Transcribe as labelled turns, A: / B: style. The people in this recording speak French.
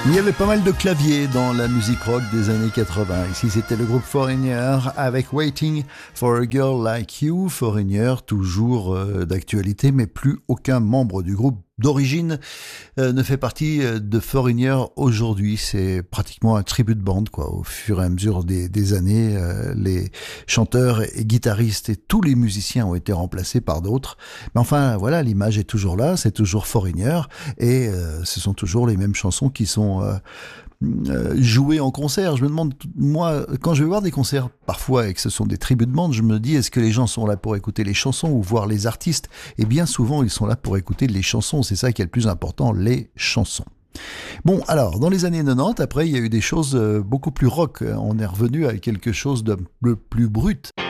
A: Il y avait pas mal de claviers dans la musique rock des années 80. Ici, c'était le groupe Foreigner avec Waiting for a Girl Like You. Foreigner, toujours d'actualité, mais plus aucun membre du groupe d'origine ne fait partie de Foreigner aujourd'hui. C'est pratiquement un tribute band, quoi. Au fur et à mesure des années, les chanteurs et guitaristes et tous les musiciens ont été remplacés par d'autres. Mais enfin, voilà, l'image est toujours là, c'est toujours Foreigner et ce sont toujours les mêmes chansons qui sont jouées en concert. Je me demande, moi, quand je vais voir des concerts, parfois, et que ce sont des tributes bandes, je me dis, est-ce que les gens sont là pour écouter les chansons ou voir les artistes? Et bien souvent, ils sont là pour écouter les chansons. C'est ça qui est le plus important, les chansons. Bon, alors, dans les années 90, après, il y a eu des choses beaucoup plus rock. On est revenu à quelque chose de plus brut.